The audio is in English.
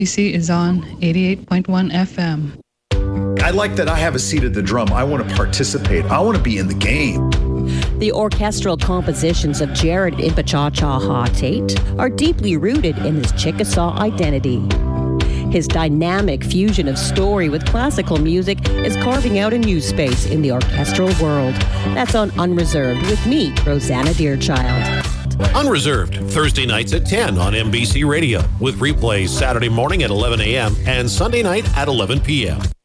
CC is on 88.1 FM. I like that I have a seat at the drum. I want to participate. I want to be in the game. The orchestral compositions of Jared Impechacha Tate are deeply rooted in his Chickasaw identity. His dynamic fusion of story with classical music is carving out a new space in the orchestral world. That's on Unreserved with me, Rosanna Deerchild. Unreserved, Thursday nights at 10 on NBC Radio, with replays Saturday morning at 11 a.m. and Sunday night at 11 p.m.